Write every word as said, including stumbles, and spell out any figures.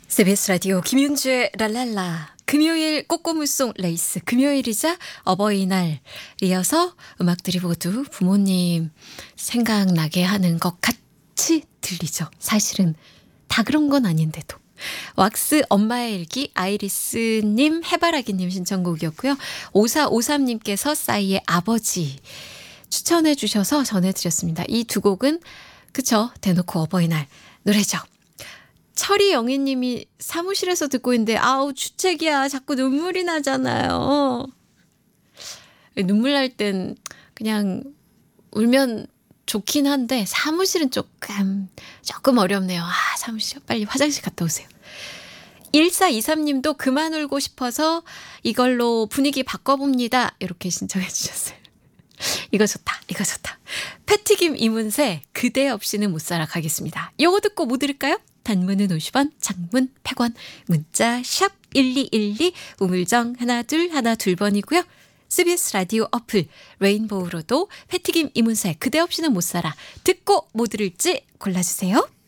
씨비에스 라디오 김윤주의 랄랄라. 금요일 꼬꼬무송 레이스 금요일이자 어버이날이어서 음악들이 모두 부모님 생각나게 하는 것 같이 들리죠. 사실은 다 그런 건 아닌데도. 왁스 엄마의 일기 아이리스님 해바라기님 신청곡이었고요. 오사오삼님께서 싸이의 아버지 추천해 주셔서 전해드렸습니다. 이 두 곡은 그쵸, 대놓고 어버이날 노래죠. 철이 영희님이 사무실에서 듣고 있는데 아우 주책이야. 자꾸 눈물이 나잖아요. 눈물 날 땐 그냥 울면 좋긴 한데 사무실은 조금 조금 어렵네요. 아 사무실 빨리 화장실 갔다 오세요. 일사이삼님도 그만 울고 싶어서 이걸로 분위기 바꿔봅니다. 이렇게 신청해 주셨어요. 이거 좋다. 이거 좋다. 패티김 이문세 그대 없이는 못 살아 가겠습니다. 요거 듣고 뭐 들을까요? 단문은 오십 원, 장문 백 원, 문자 샵 일이일이, 우물정 하나 둘 하나 둘 번이고요. 씨비에스 라디오 어플 레인보우로도 패티김 이문세 그대 없이는 못 살아 듣고 뭐 들을지 골라주세요.